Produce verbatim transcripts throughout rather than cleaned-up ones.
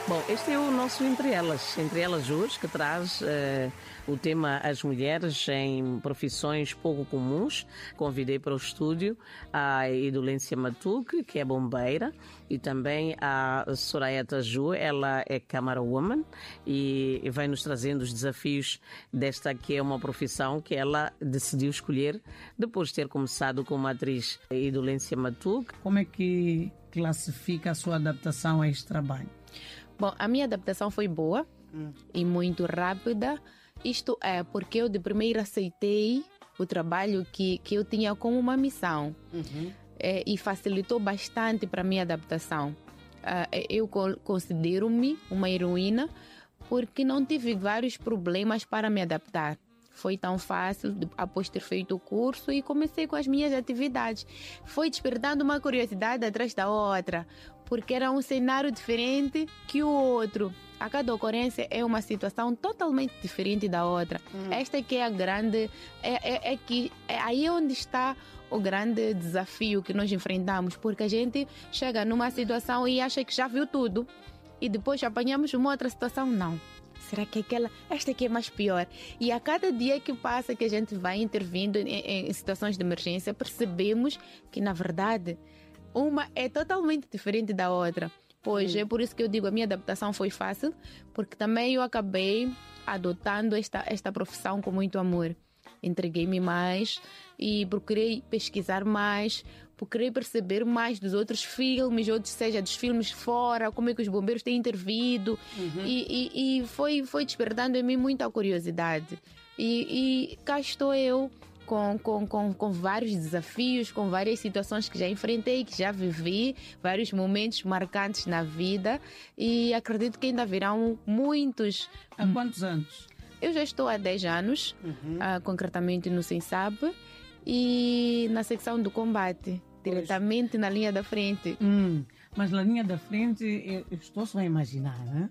Bom, este é o nosso Entre Elas, Entre Elas hoje, que traz uh, o tema As Mulheres em Profissões Pouco Comuns. Convidei para o estúdio a Idolência Matuque, que é bombeira, e também a Soraya Taju, ela é Camera Woman, e vai nos trazendo os desafios desta que é uma profissão que ela decidiu escolher depois de ter começado como atriz. Idolência Matuque. Como é que classifica a sua adaptação a este trabalho? Bom, a minha adaptação foi boa hum. e muito rápida. Isto é porque eu de primeira aceitei o trabalho que, que eu tinha como uma missão. Uhum. É, e facilitou bastante para a minha adaptação. É, eu considero-me uma heroína porque não tive vários problemas para me adaptar. Foi tão fácil após ter feito o curso e comecei com as minhas atividades. Foi despertando uma curiosidade atrás da outra, porque era um cenário diferente que o outro. A cada ocorrência é uma situação totalmente diferente da outra. Uhum. Esta que é a grande... É, é, é, que, é aí onde está o grande desafio que nós enfrentamos, porque a gente chega numa situação e acha que já viu tudo. E depois apanhamos uma outra situação, não. Será que aquela, esta aqui é mais pior? E a cada dia que passa que a gente vai intervindo em, em situações de emergência, percebemos que, na verdade, uma é totalmente diferente da outra. Pois, hum. é por isso que eu digo, a minha adaptação foi fácil, porque também eu acabei adotando esta, esta profissão com muito amor. Entreguei-me mais e procurei pesquisar mais, procurei perceber mais dos outros filmes, ou seja, dos filmes fora, como é que os bombeiros têm intervido. Uhum. E, e, e foi, foi despertando em mim muita curiosidade. E, e cá estou eu com, com, com, com vários desafios, com várias situações que já enfrentei, que já vivi, vários momentos marcantes na vida, e acredito que ainda virão muitos. Há quantos anos? Eu já estou há dez anos, uhum. uh, concretamente no SENSAP e na secção do combate, pois. Diretamente na linha da frente. Hum, mas na linha da frente, eu, eu estou só a imaginar, né?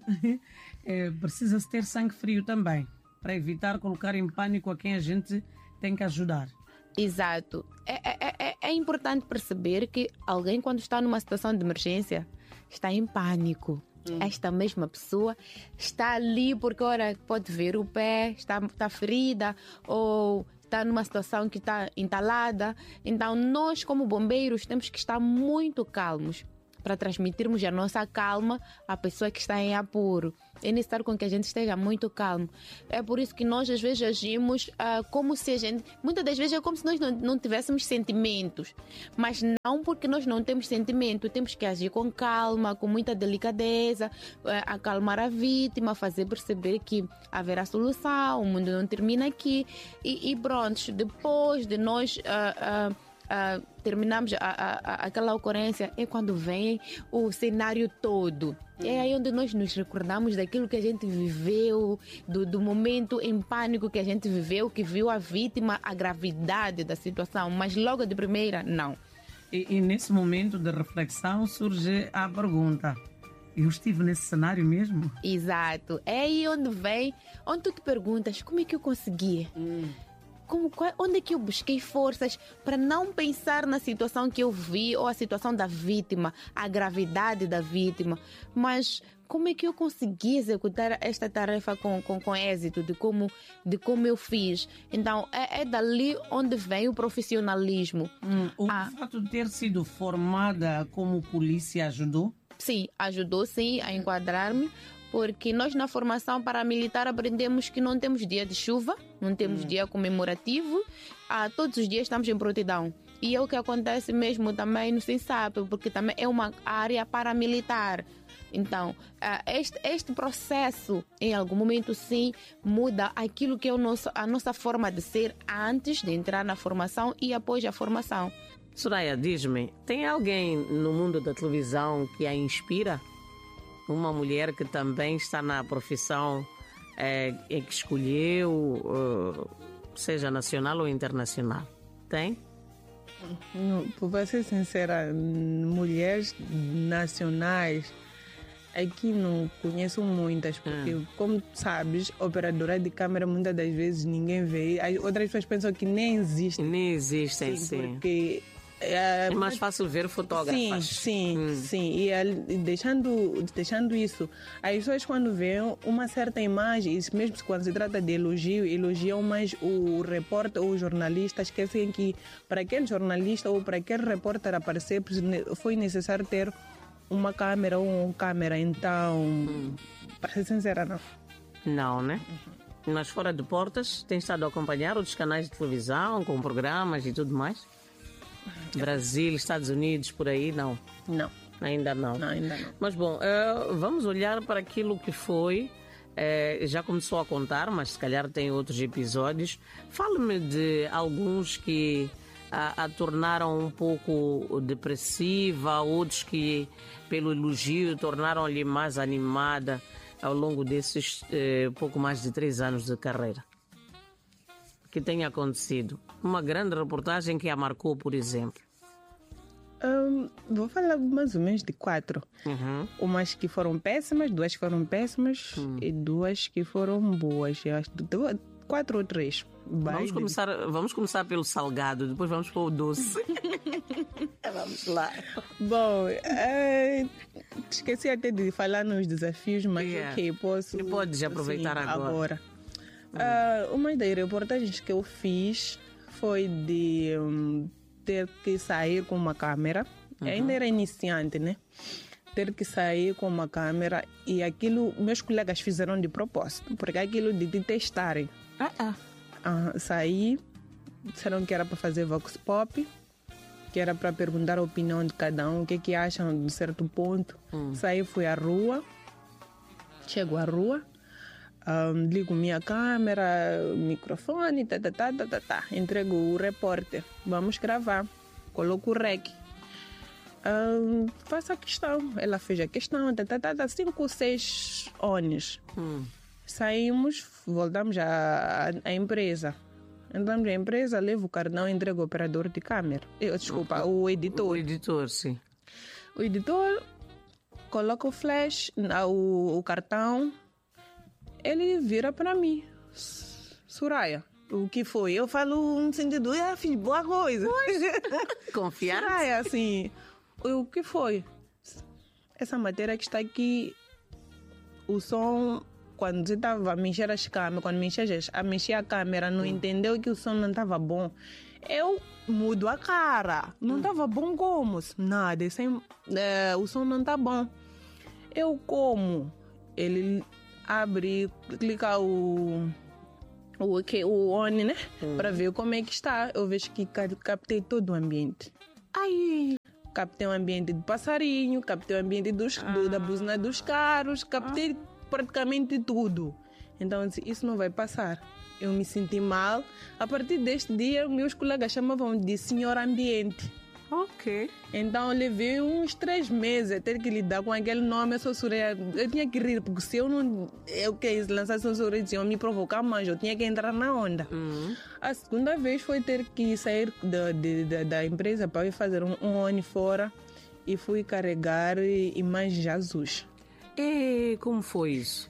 é, precisa-se ter sangue frio também, para evitar colocar em pânico a quem a gente tem que ajudar. Exato. É, é, é, é importante perceber que alguém, quando está numa situação de emergência, está em pânico. Hum. Esta mesma pessoa está ali porque, ora, pode ver o pé, está, está ferida ou está numa situação que está entalada. Então, nós, como bombeiros, temos que estar muito calmos para transmitirmos a nossa calma à pessoa que está em apuro. É necessário com que a gente esteja muito calmo. É por isso que nós, às vezes, agimos uh, como se a gente... Muitas das vezes é como se nós não, não tivéssemos sentimentos. Mas não porque nós não temos sentimento. Temos que agir com calma, com muita delicadeza, uh, acalmar a vítima, fazer perceber que haverá solução, o mundo não termina aqui. E, e pronto, depois de nós... Uh, uh, Uh, terminamos a, a, a, aquela ocorrência, é quando vem o cenário todo. Hum. É aí onde nós nos recordamos daquilo que a gente viveu, do, do momento em pânico que a gente viveu, que viu a vítima, a gravidade da situação, mas logo de primeira, não. E, e nesse momento de reflexão surge a pergunta: eu estive nesse cenário mesmo? Exato. É aí onde vem, onde tu te perguntas, como é que eu consegui? Hum. Como, onde é que eu busquei forças para não pensar na situação que eu vi ou a situação da vítima, a gravidade da vítima, mas como é que eu consegui executar esta tarefa com, com, com êxito, de como, de como eu fiz? Então, é, é dali onde vem o profissionalismo. Hum, o ah, fato de ter sido formada como polícia ajudou? Sim, ajudou sim a enquadrar-me. Porque nós na formação paramilitar aprendemos que não temos dia de chuva, não temos hum. dia comemorativo, ah, todos os dias estamos em prontidão. E é o que acontece mesmo também no SENSAP, porque também é uma área paramilitar. Então, ah, este, este processo, em algum momento sim, muda aquilo que é o nosso, a nossa forma de ser antes de entrar na formação e após a formação. Soraya, diz-me, tem alguém no mundo da televisão que a inspira? Uma mulher que também está na profissão é, é que escolheu, uh, seja nacional ou internacional. Tem? Para ser sincera, mulheres nacionais aqui não conheço muitas, porque, hum. como sabes, operadora de câmera muitas das vezes ninguém vê. As outras pessoas pensam que nem existem. Nem existem, sim. sim. Porque É, É mais fácil ver fotógrafos. Sim, sim, Hum. sim. E ali, deixando, deixando isso, as pessoas quando veem uma certa imagem, isso mesmo quando se trata de elogio, elogiam mais o repórter ou o jornalista, esquecem que para aquele jornalista ou para aquele repórter aparecer foi necessário ter uma câmera ou uma câmera. Então, hum. para ser sincera, não. Não, né? Uhum. Mas fora de portas, tem estado a acompanhar outros canais de televisão com programas e tudo mais? Brasil, Estados Unidos, por aí, não? Não. Ainda não. Não, ainda não. Mas bom, uh, vamos olhar para aquilo que foi. Uh, já começou a contar, mas se calhar tem outros episódios. Fale-me de alguns que a, a tornaram um pouco depressiva, outros que, pelo elogio, tornaram-lhe mais animada ao longo desses uh, pouco mais de três anos de carreira. Que tenha acontecido. Uma grande reportagem que a marcou, por exemplo. Um, vou falar mais ou menos de quatro. Uhum. Umas que foram péssimas, duas que foram péssimas hum. e duas que foram boas. Eu acho que quatro ou três. Vamos começar, vamos começar pelo salgado, depois vamos para o doce. Vamos lá. Bom, é, esqueci até de falar nos desafios, mas yeah. ok, posso... E podes aproveitar sim, agora. agora. Uh, uma das reportagens que eu fiz foi de um, ter que sair com uma câmera. Uhum. Ainda era iniciante, né? Ter que sair com uma câmera e aquilo meus colegas fizeram de propósito, porque aquilo de te testarem. Ah, ah. Uh, saí, disseram que era para fazer vox pop, que era para perguntar a opinião de cada um, o que, que acham de certo ponto. Hum. Saí, fui à rua, chego à rua. Um, ligo minha câmera, microfone, tá, tá, tá, tá, tá, tá. Entrego o repórter. Vamos gravar. Coloco o rec. Um, faço a questão. Ela fez a questão. Tá, tá, tá, tá. Cinco, seis ones. Hum. Saímos, voltamos à, à empresa. Entramos à empresa, levo o cartão e entrego o operador de câmera. Eu, desculpa, o editor. O editor, sim. O editor coloca o flash, o, o cartão. Ele vira para mim, Soraya, o que foi? Eu falo no sentido, ah, fiz boa coisa. Confiar? Soraya, assim, o que foi? Essa matéria que está aqui, o som, quando você estava a mexer as câmeras, quando mexer, a mexer a câmera, não hum. entendeu que o som não estava bom. Eu mudo a cara, não estava hum. bom como? Nada, sem, é, o som não está bom. Eu como? Ele... abre, clica o o, okay, o on, né? Hum. Para ver como é que está. Eu vejo que captei todo o ambiente. Ai! Captei o ambiente do passarinho, captei o ambiente dos, ah. do, da buzina dos carros, captei ah. praticamente tudo. Então, isso não vai passar. Eu me senti mal. A partir deste dia, meus colegas chamavam de senhor ambiente. Ok. Então eu levei uns três meses a ter que lidar com aquele nome. Eu sou Soraya. Eu tinha que rir, porque se eu não eu quis lançar Soraya, iam me provocar mais. Eu tinha que entrar na onda. Uhum. A segunda vez foi ter que sair da, de, da, da empresa para ir fazer um, um ano fora e fui carregar imagens azuis. E como foi isso?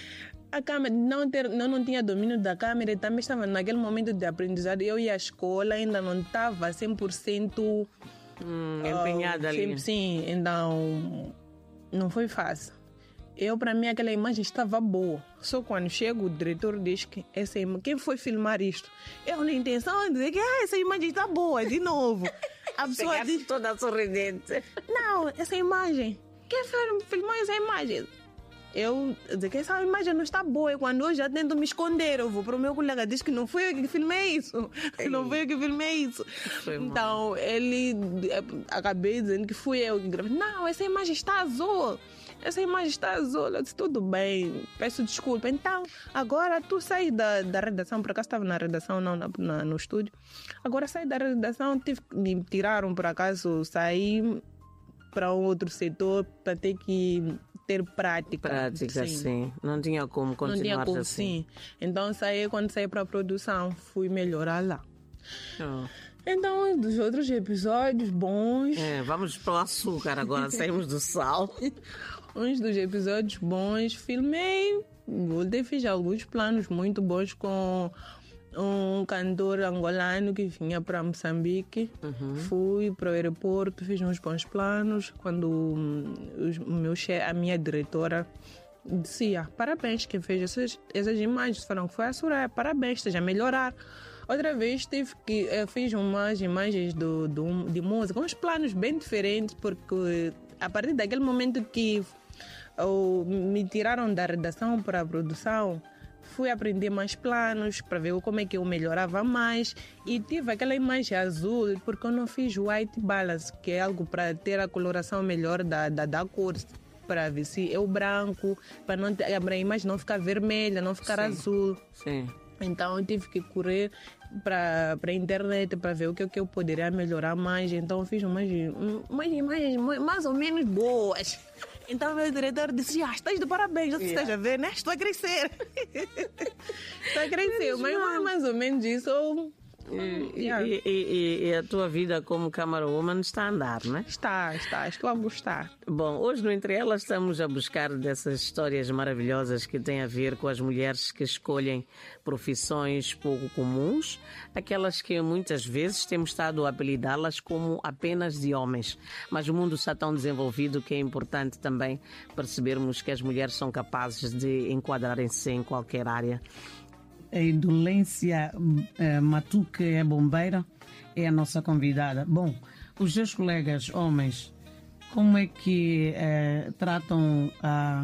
A câmera, não, ter, não, não tinha domínio da câmera, também estava naquele momento de aprendizado. Eu ia à escola, ainda não estava cem por cento hum, empenhada uh, ali. Sim, então não foi fácil. Eu, para mim, aquela imagem estava boa. Só quando chega o diretor diz que essa imagem, quem foi filmar isto? Eu, na intenção de dizer que ah, essa imagem está boa, de novo. A pessoa diz toda sorridente. Não, essa imagem. Quem filmou essa imagem? Eu dizer que essa imagem não está boa. E quando eu já tento me esconder, eu vou para o meu colega, diz que não fui eu que filmei isso. Ei. Não fui eu que filmei isso. Foi então, mal. Ele acabei dizendo que fui eu que gravei. Não, essa imagem está azul. Essa imagem está azul. Eu disse, tudo bem, peço desculpa. Então, agora tu sai da, da redação, por acaso estava na redação, não na, na, no estúdio. Agora sai da redação, tive, me tiraram por acaso, saí para um outro setor para ter que ter prática. Prática, sim. sim. Não tinha como continuar Não tinha como, assim. Sim. Então, saí, quando saí para a produção, fui melhorar lá. Oh. Então, dos outros episódios bons... É, vamos para o açúcar agora, saímos do sal. Uns dos episódios bons, filmei, eu fiz alguns planos muito bons com um cantor angolano que vinha para Moçambique. Uhum. Fui para o aeroporto, fiz uns bons planos. Quando os, o meu chefe, a minha diretora dizia: parabéns, quem fez essas, essas imagens foram que foi a Soraya, parabéns, esteja a melhorar. Outra vez tive que, eu fiz umas imagens do, do, de música, uns planos bem diferentes, porque a partir daquele momento que eu, me tiraram da redação para a produção, fui aprender mais planos para ver como é que eu melhorava mais, e tive aquela imagem azul porque eu não fiz white balance, que é algo para ter a coloração melhor da, da, da cor, para ver se é o branco, para não ter, a imagem não ficar vermelha, não ficar Sim. azul. Sim. Então eu tive que correr para a internet para ver o que, o que eu poderia melhorar mais. Então eu fiz umas, umas imagens mais ou menos boas. Então o meu diretor disse: ah, estás de parabéns, já yeah. esteja a ver, né? Estou a crescer. Estou a crescer, mas mais, mais ou menos isso. Eu... E, yeah. e, e, e a tua vida como Camera Woman está a andar, não é? Está, está, estou a gostar. Bom, hoje no Entre Elas estamos a buscar dessas histórias maravilhosas que têm a ver com as mulheres que escolhem profissões pouco comuns, aquelas que muitas vezes temos estado a apelidá-las como apenas de homens. Mas o mundo está tão desenvolvido que é importante também percebermos que as mulheres são capazes de enquadrarem-se em qualquer área. A Indolência uh, Matu, que é bombeira, é a nossa convidada. Bom, os seus colegas homens, como é que uh, tratam a,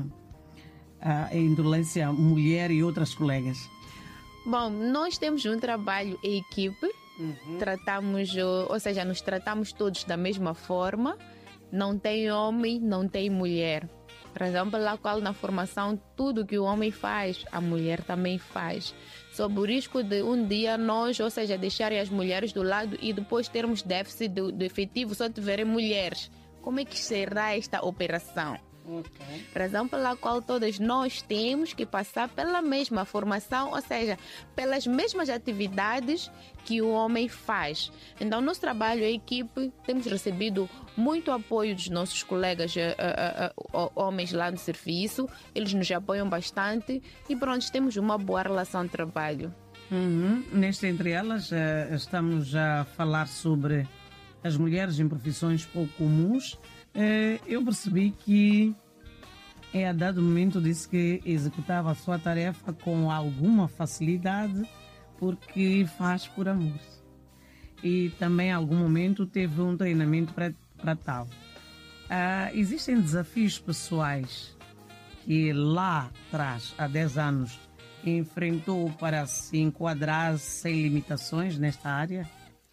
a indolência mulher e outras colegas? Bom, nós temos um trabalho em equipe, uhum. tratamos, ou seja, nos tratamos todos da mesma forma, não tem homem, não tem mulher. Razão pela qual na formação tudo que o homem faz, a mulher também faz. Sob o risco de um dia nós, ou seja, deixarem as mulheres do lado e depois termos déficit do, do efetivo só tiverem mulheres. Como é que será esta operação? Okay. Razão pela qual todas nós temos que passar pela mesma formação, ou seja, pelas mesmas atividades que o homem faz. Então, nosso trabalho em equipe, temos recebido muito apoio dos nossos colegas uh, uh, uh, homens lá no serviço, eles nos apoiam bastante e pronto, temos uma boa relação de trabalho. Uhum. Neste Entre Elas, uh, estamos a falar sobre as mulheres em profissões pouco comuns. Eu percebi que é a dado momento disse que executava a sua tarefa com alguma facilidade porque faz por amor. E também em algum momento teve um treinamento para tal. Ah, existem desafios pessoais que lá atrás, há dez anos, enfrentou para se enquadrar sem limitações nesta área?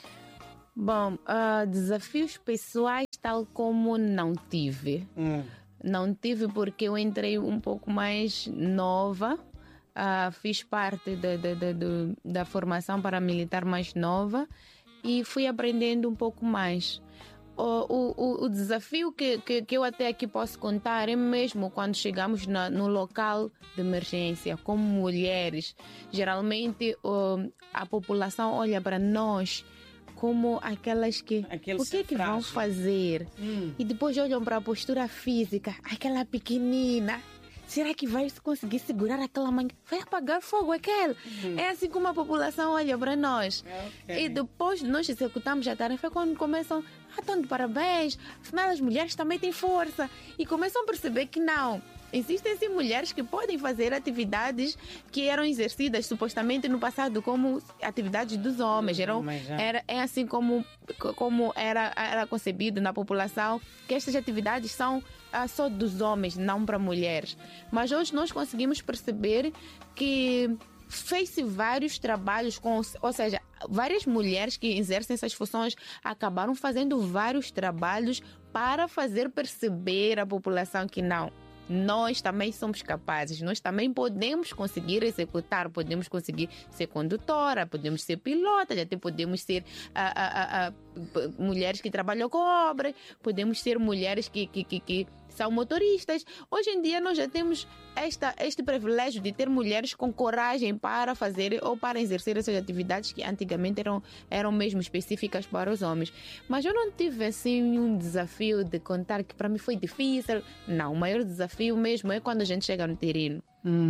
Bom, uh, desafios pessoais tal como não tive. Hum. Não tive porque eu entrei um pouco mais nova, uh, fiz parte de, de, de, de, da formação paramilitar mais nova e fui aprendendo um pouco mais. O, o, o desafio que, que, que eu até aqui posso contar é mesmo quando chegamos na, no local de emergência, como mulheres. Geralmente uh, a população olha para nós como aquelas que, Aquele o que é que vão fazer? Hum. E depois olham para a postura física, aquela pequenina. Será que vai conseguir segurar aquela mãe? Vai apagar fogo aquele? Hum. É assim como a população olha para nós. Okay. E depois de nós executarmos a tarefa, é quando começam, ah, estão de parabéns, afinal as mulheres também têm força. E começam a perceber que não. Existem sim mulheres que podem fazer atividades que eram exercidas supostamente no passado como atividades dos homens. Eram, era, é assim como, como era, era concebido na população, que estas atividades são ah, só dos homens, não para mulheres. Mas hoje nós conseguimos perceber que fez-se vários trabalhos, com, ou seja, várias mulheres que exercem essas funções acabaram fazendo vários trabalhos para fazer perceber à população que não. Nós também somos capazes, nós também podemos conseguir executar, podemos conseguir ser condutora, podemos ser pilota, até podemos ser ah, ah, ah, mulheres que trabalham com obra, podemos ser mulheres que, que, que, que são motoristas. Hoje em dia nós já temos esta, este privilégio de ter mulheres com coragem para fazer ou para exercer essas atividades que antigamente eram, eram mesmo específicas para os homens. Mas eu não tive assim um desafio de contar que para mim foi difícil. Não, o maior desafio mesmo é quando a gente chega no terreno. Hum.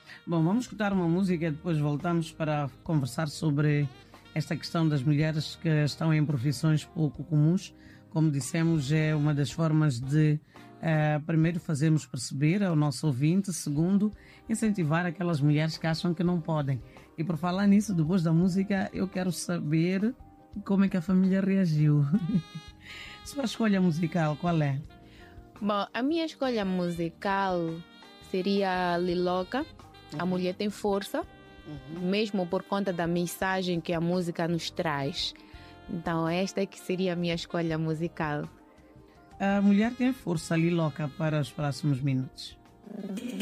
Bom, vamos escutar uma música e depois voltamos para conversar sobre esta questão das mulheres que estão em profissões pouco comuns. Como dissemos, é uma das formas de, uh, primeiro, fazermos perceber ao nosso ouvinte, segundo, incentivar aquelas mulheres que acham que não podem. E por falar nisso, depois da música, eu quero saber como é que a família reagiu. Sua escolha musical, qual é? Bom, a minha escolha musical seria Liloca, uhum. A Mulher Tem Força, uhum. Mesmo por conta da mensagem que a música nos traz. Então, esta é que seria a minha escolha musical. A Mulher Tem Força, Liloca, para os próximos minutos.